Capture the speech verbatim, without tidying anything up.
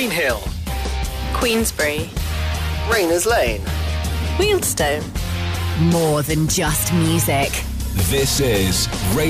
Greenhill, Queensbury, Rayners Lane. Wealdstone. More than just music. This is